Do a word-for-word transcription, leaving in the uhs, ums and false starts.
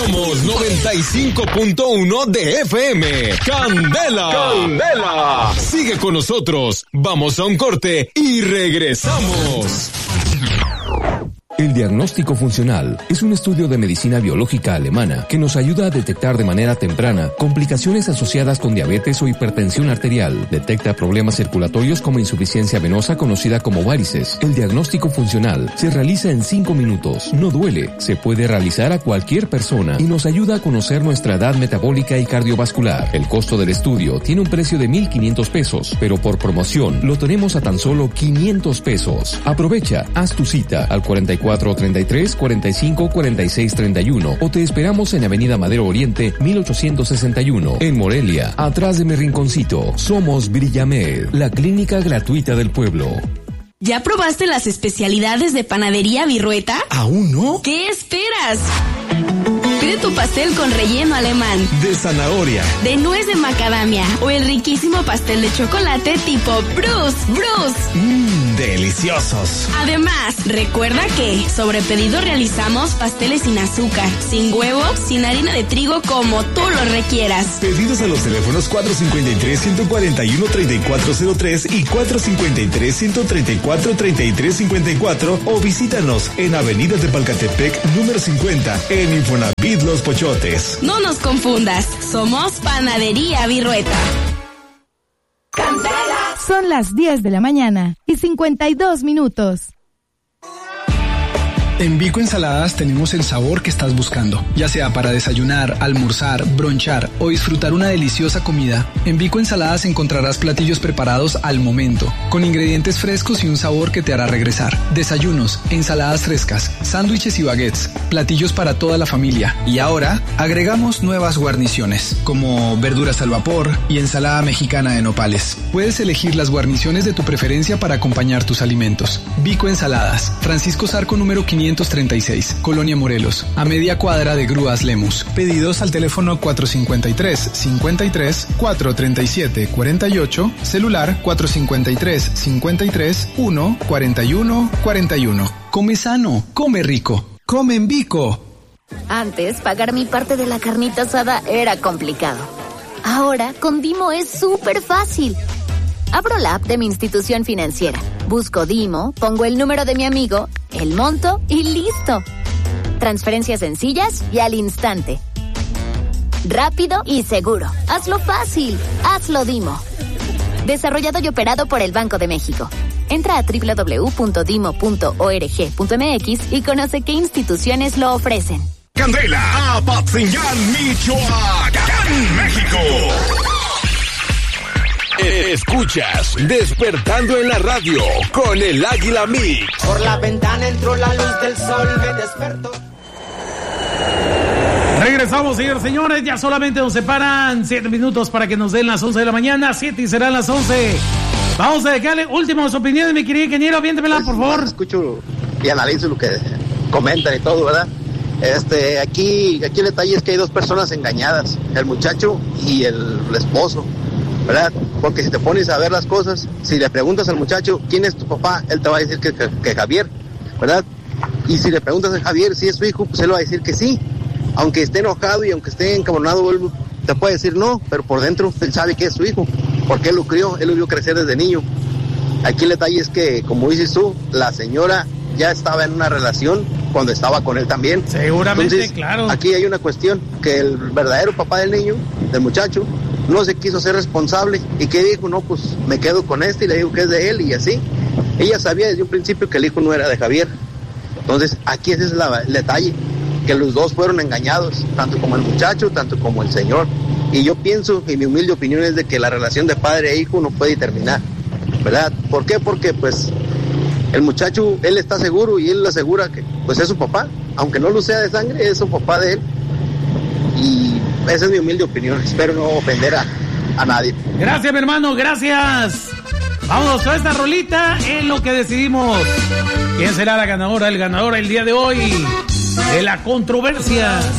Somos noventa y cinco punto uno de F M. ¡Candela! ¡Candela! Sigue con nosotros. Vamos a un corte y regresamos. El diagnóstico funcional es un estudio de medicina biológica alemana que nos ayuda a detectar de manera temprana complicaciones asociadas con diabetes o hipertensión arterial. Detecta problemas circulatorios como insuficiencia venosa conocida como varices. El diagnóstico funcional se realiza en cinco minutos. No duele, se puede realizar a cualquier persona y nos ayuda a conocer nuestra edad metabólica y cardiovascular. El costo del estudio tiene un precio de mil quinientos pesos, pero por promoción lo tenemos a tan solo quinientos pesos. Aprovecha, haz tu cita al cuarenta y cuatro treinta y tres cuarenta y cinco cuarenta y seis treinta y uno o te esperamos en Avenida Madero Oriente mil ochocientos sesenta y uno en Morelia, atrás de mi rinconcito. Somos Brillamed, la clínica gratuita del pueblo. ¿Ya probaste las especialidades de Panadería Virrueta? ¿Aún no? ¿Qué esperas? Pide tu pastel con relleno alemán, de zanahoria, de nuez de macadamia o el riquísimo pastel de chocolate tipo Bruce. Bruce. Mmm, deliciosos. Además, recuerda que sobre pedido realizamos pasteles sin azúcar, sin huevo, sin harina de trigo, como tú lo requieras. Pedidos a los teléfonos cuatro cinco tres, uno cuatro uno, tres cuatro cero tres y cuatro cinco tres, uno tres cuatro, tres tres cinco cuatro o visítanos en Avenida de Palcatepec número cincuenta en Infonavit Los Pochotes. No nos confundas, somos Panadería Virrueta. ¡Candela! Son las diez de la mañana y cincuenta y dos minutos. En Vico Ensaladas tenemos el sabor que estás buscando, ya sea para desayunar, almorzar, bronchar o disfrutar una deliciosa comida. En Vico Ensaladas encontrarás platillos preparados al momento, con ingredientes frescos y un sabor que te hará regresar. Desayunos, ensaladas frescas, sándwiches y baguettes, platillos para toda la familia. Y ahora agregamos nuevas guarniciones, como verduras al vapor y ensalada mexicana de nopales. Puedes elegir las guarniciones de tu preferencia para acompañar tus alimentos. Vico Ensaladas, Francisco Zarco número quinientos treinta y seis, Colonia Morelos, a media cuadra de Grúas Lemus. Pedidos al teléfono cuatro cinco tres, cinco tres, cuatro tres siete, cuatro ocho, celular cuatro cinco tres, cinco tres, uno, cuatro uno, cuatro uno. Come sano, come rico, come en Vico. Antes, pagar mi parte de la carnita asada era complicado. Ahora, con Dimo es súper fácil. Abro la app de mi institución financiera, busco Dimo, pongo el número de mi amigo, el monto y listo. Transferencias sencillas y al instante. Rápido y seguro. Hazlo fácil. Hazlo Dimo. Desarrollado y operado por el Banco de México. Entra a doble u doble u doble u punto dimo punto org punto m x y conoce qué instituciones lo ofrecen. Candela, Apatzingán, Michoacán, México. Escuchas Despertando en la Radio con el Águila Mix. Por la ventana entró la luz del sol, me despertó. Regresamos, señores, señores. Ya solamente nos separan siete minutos para que nos den las once de la mañana. Siete y serán las once. Vamos a dejarle últimas opiniones, mi querido ingeniero. Aviéntemela, pues, por favor. Escucho y analizo lo que comentan y todo, ¿verdad? Este, aquí, aquí el detalle es que hay dos personas engañadas, el muchacho y el, el esposo, ¿verdad? Porque si te pones a ver las cosas, si le preguntas al muchacho quién es tu papá, él te va a decir que, que, que Javier, ¿verdad? Y si le preguntas a Javier si es su hijo, pues él va a decir que sí. Aunque esté enojado y aunque esté encabronado, él te puede decir no, pero por dentro él sabe que es su hijo, porque él lo crió, él lo vio crecer desde niño. Aquí el detalle es que, como dices tú, la señora ya estaba en una relación cuando estaba con él también. Seguramente, entonces, claro. Aquí hay una cuestión, que el verdadero papá del niño, del muchacho, no se quiso ser responsable y que dijo, no, pues me quedo con este y le digo que es de él y así. Ella sabía desde un principio que el hijo no era de Javier. Entonces aquí ese es la, el detalle, que los dos fueron engañados, tanto como el muchacho, tanto como el señor. Y yo pienso, y mi humilde opinión es de que la relación de padre e hijo no puede terminar, ¿verdad? ¿Por qué? Porque pues el muchacho, él está seguro y él le asegura que pues es su papá, aunque no lo sea de sangre, es su papá de él. Y esa es mi humilde opinión, espero no ofender a, a nadie. Gracias, mi hermano, gracias. Vámonos con esta rolita en lo que decidimos quién será la ganadora, el ganador el día de hoy de la controversia.